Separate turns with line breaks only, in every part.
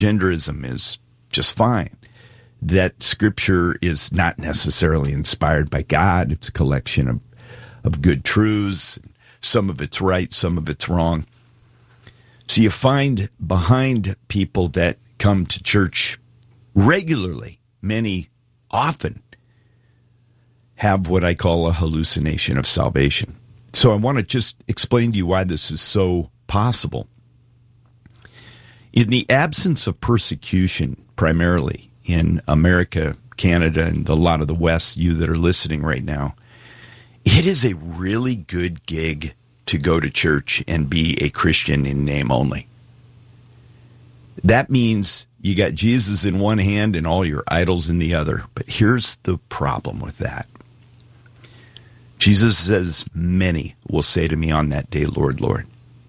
transgenderism is just fine, that Scripture is not necessarily inspired by God. It's a collection of good truths. Some of it's right, some of it's wrong. So you find behind people that come to church regularly, many often have what I call a hallucination of salvation. So I want to just explain to you why this is so possible. In the absence of persecution, primarily in America, Canada, and a lot of the West, you that are listening right now, it is a really good gig to go to church and be a Christian in name only. That means you got Jesus in one hand and all your idols in the other. But here's the problem with that. Jesus says, many will say to me on that day, Lord, Lord.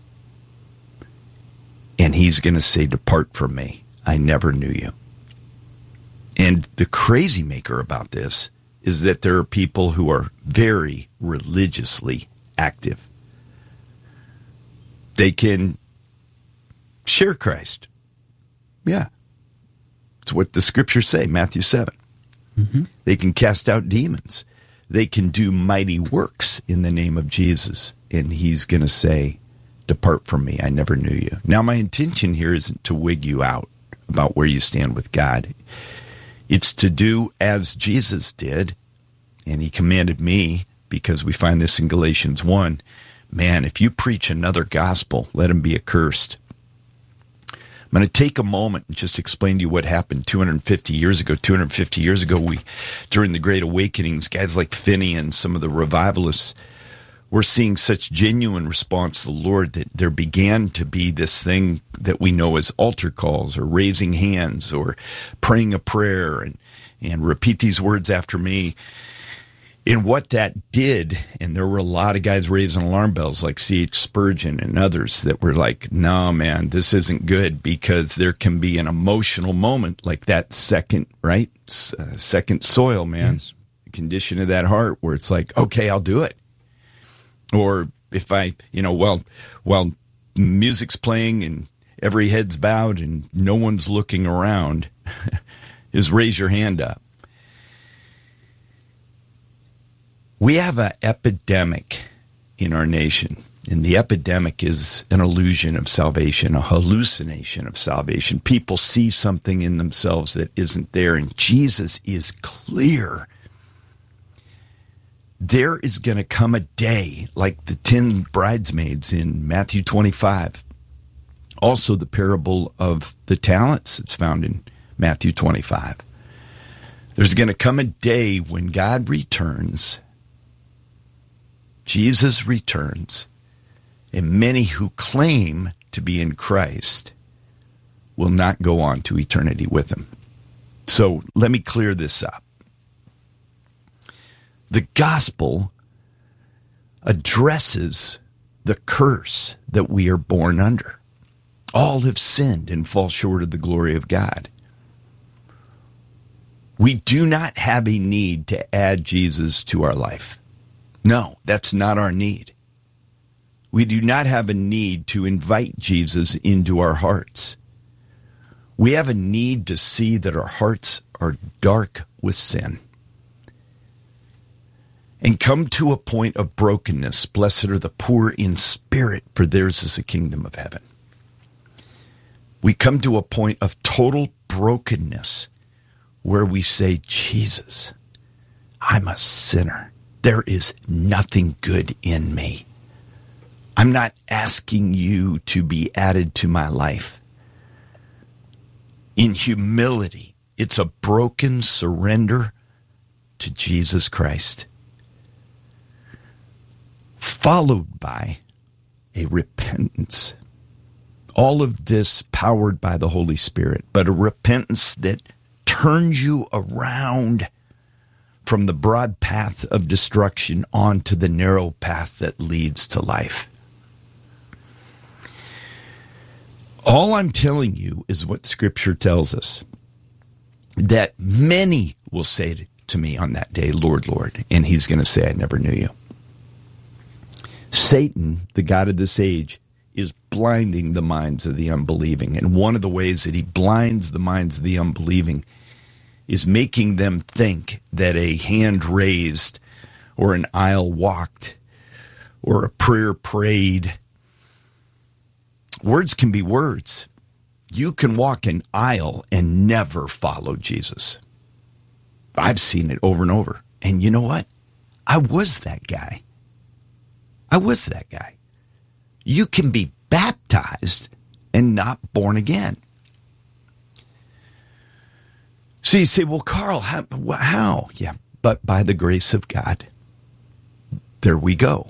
And he's going to say, depart from me. I never knew you. And the crazy maker about this is that there are people who are very religiously active. They can share Christ. Yeah. It's what the scriptures say, Matthew 7. Mm-hmm. They can cast out demons. They can do mighty works in the name of Jesus. And he's going to say, depart from me, I never knew you. Now, my intention here isn't to wig you out about where you stand with God. It's to do as Jesus did, and he commanded me, because we find this in Galatians 1, man, if you preach another gospel, let him be accursed. I'm going to take a moment and just explain to you what happened 250 years ago. 250 years ago, during the Great Awakenings, guys like Finney and some of the revivalists were seeing such genuine response to the Lord that there began to be this thing that we know as altar calls or raising hands or praying a prayer and repeat these words after me. And what that did, and there were a lot of guys raising alarm bells like C.H. Spurgeon and others that were like, no, man, this isn't good, because there can be an emotional moment like that second, right? Second soil, man. Yes. The condition of that heart where it's like, okay, I'll do it. Or if I, while music's playing and every head's bowed and no one's looking around, is raise your hand up. We have an epidemic in our nation, and the epidemic is an illusion of salvation, a hallucination of salvation. People see something in themselves that isn't there, and Jesus is clear. There is going to come a day like the 10 bridesmaids in Matthew 25. Also the parable of the talents that's found in Matthew 25. There's going to come a day when God returns, Jesus returns, and many who claim to be in Christ will not go on to eternity with him. So let me clear this up. The gospel addresses the curse that we are born under. All have sinned and fall short of the glory of God. We do not have a need to add Jesus to our life. No, that's not our need. We do not have a need to invite Jesus into our hearts. We have a need to see that our hearts are dark with sin and come to a point of brokenness. Blessed are the poor in spirit, for theirs is the kingdom of heaven. We come to a point of total brokenness where we say, Jesus, I'm a sinner. There is nothing good in me. I'm not asking you to be added to my life. In humility, it's a broken surrender to Jesus Christ, followed by a repentance. All of this powered by the Holy Spirit, but a repentance that turns you around from the broad path of destruction onto the narrow path that leads to life. All I'm telling you is what Scripture tells us, that many will say to me on that day, Lord, Lord, and he's going to say, I never knew you. Satan, the god of this age, is blinding the minds of the unbelieving. And one of the ways that he blinds the minds of the unbelieving is making them think that a hand raised or an aisle walked or a prayer prayed. Words can be words. You can walk an aisle and never follow Jesus. I've seen it over and over. And you know what? I was that guy. You can be baptized and not born again. So you say, well, Carl, how? Yeah, but by the grace of God. There we go.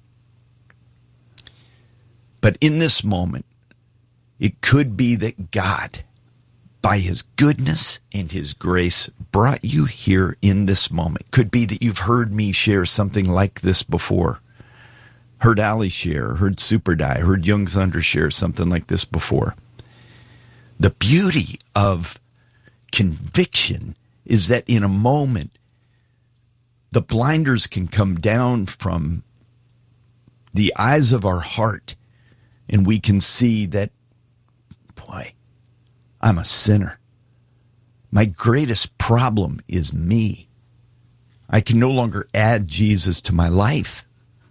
But in this moment, it could be that God, by his goodness and his grace, brought you here in this moment. Could be that you've heard me share something like this before. Heard Ali share, heard Super Die, heard Young Thunder share something like this before. The beauty of conviction is that in a moment, the blinders can come down from the eyes of our heart, and we can see that, boy, I'm a sinner. My greatest problem is me. I can no longer add Jesus to my life.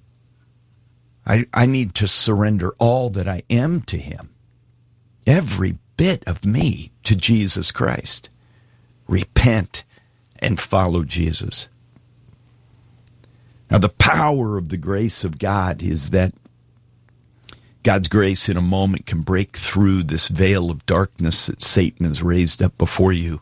I need to surrender all that I am to him. Every bit of me to Jesus Christ. Repent and follow Jesus. Now, the power of the grace of God is that God's grace in a moment can break through this veil of darkness that Satan has raised up before you.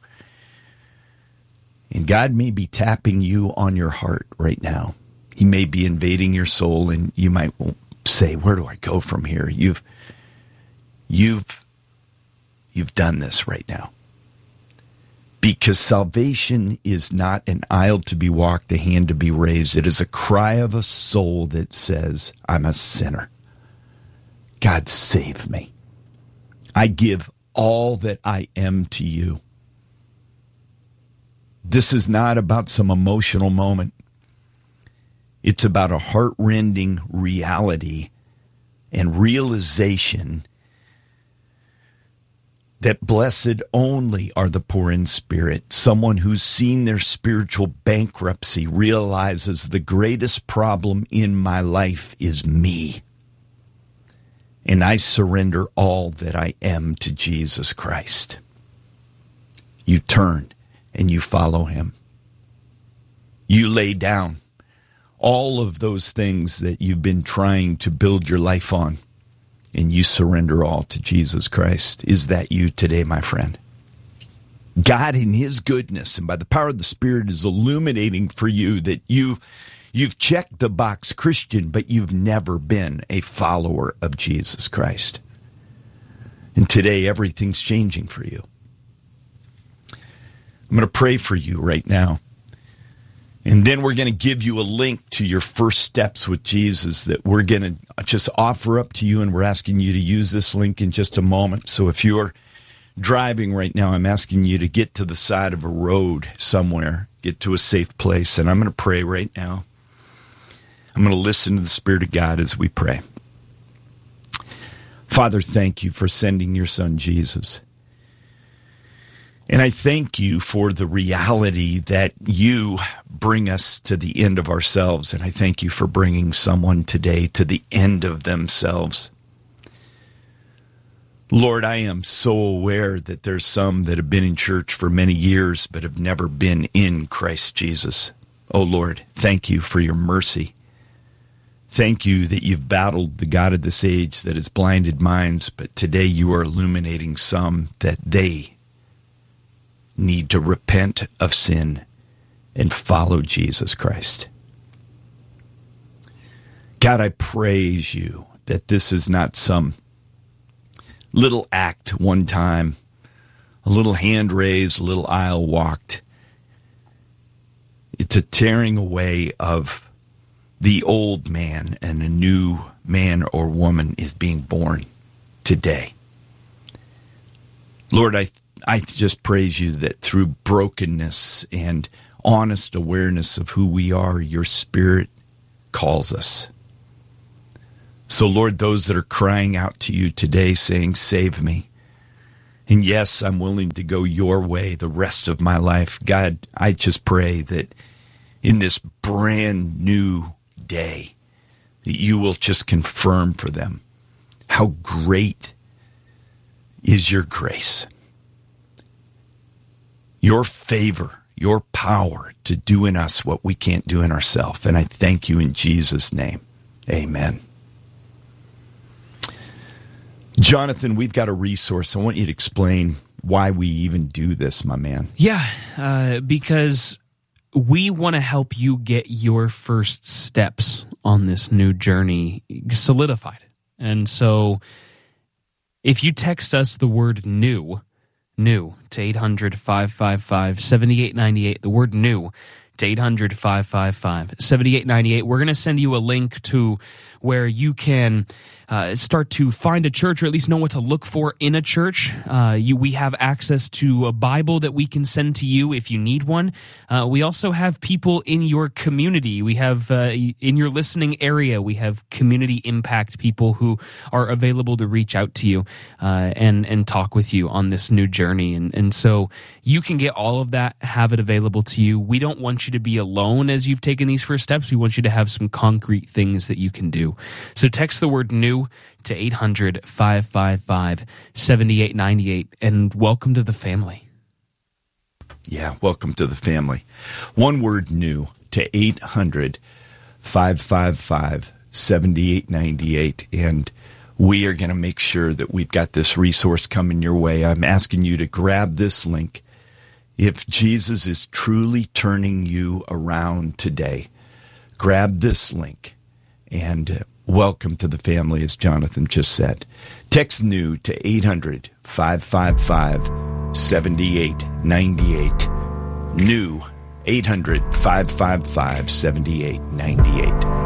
And God may be tapping you on your heart right now. He may be invading your soul, and you might say, where do I go from here? You've done this right now. Because salvation is not an aisle to be walked, a hand to be raised. It is a cry of a soul that says, I'm a sinner. God, save me. I give all that I am to you. This is not about some emotional moment. It's about a heart-rending reality and realization that blessed only are the poor in spirit. Someone who's seen their spiritual bankruptcy realizes the greatest problem in my life is me. And I surrender all that I am to Jesus Christ. You turn and you follow him. You lay down all of those things that you've been trying to build your life on, and you surrender all to Jesus Christ. Is that you today, my friend? God in his goodness and by the power of the Spirit is illuminating for you that you've checked the box Christian, but you've never been a follower of Jesus Christ. And today, everything's changing for you. I'm going to pray for you right now. And then we're going to give you a link to your first steps with Jesus that we're going to just offer up to you, and we're asking you to use this link in just a moment. So if you're driving right now, I'm asking you to get to the side of a road somewhere, get to a safe place, and I'm going to pray right now. I'm going to listen to the Spirit of God as we pray. Father, thank you for sending your Son, Jesus. And I thank you for the reality that you bring us to the end of ourselves. And I thank you for bringing someone today to the end of themselves. Lord, I am so aware that there's some that have been in church for many years but have never been in Christ Jesus. Oh, Lord, thank you for your mercy. Thank you that you've battled the god of this age that has blinded minds, but today you are illuminating some that they need to repent of sin and follow Jesus Christ. God, I praise you that this is not some little act one time, a little hand raised, a little aisle walked. It's a tearing away of the old man, and a new man or woman is being born today. Lord, I just praise you that through brokenness and honest awareness of who we are, your Spirit calls us. So, Lord, those that are crying out to you today saying, save me. And yes, I'm willing to go your way the rest of my life. God, I just pray that in this brand new day, that you will just confirm for them how great is your grace, your favor, your power to do in us what we can't do in ourselves. And I thank you in Jesus' name. Amen. Jonathan, we've got a resource. I want you to explain why we even do this, my man.
Yeah, because we want to help you get your first steps on this new journey solidified. And so if you text us the word new to 800-555-7898, the word new to 800-555-7898, we're going to send you a link to where you can start to find a church, or at least know what to look for in a church. We have access to a Bible that we can send to you if you need one. We also have people in your community. We have, in your listening area, we have community impact people who are available to reach out to you and talk with you on this new journey. And so you can get all of that, have it available to you. We don't want you to be alone as you've taken these first steps. We want you to have some concrete things that you can do. So text the word new to 800-555-7898 and welcome to the family.
Yeah, welcome to the family. One word, new, to 800-555-7898. And we are going to make sure that we've got this resource coming your way. I'm asking you to grab this link. If Jesus is truly turning you around today, grab this link and welcome to the family, as Jonathan just said. Text new to 800-555-7898. New 800-555-7898.